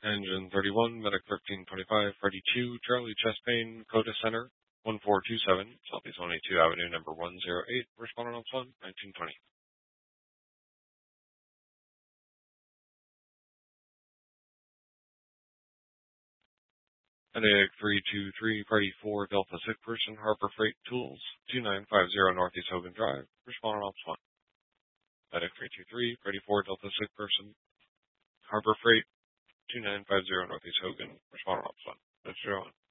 Engine 31, Medic 1325, Freddy 2, Charlie Chest Pain, Coda Center, 1427, Southeast 182 Avenue, number 108, responding on 1920. Medic 323, Freddy 4, Delta 6 person, Harbor Freight Tools, 2950 Northeast Hogan Drive, responding on 1. Medic 323, Freddy 4, Delta 6 person, Harbor Freight, 2950 Northeast Hogan, responding on 1. That's your own.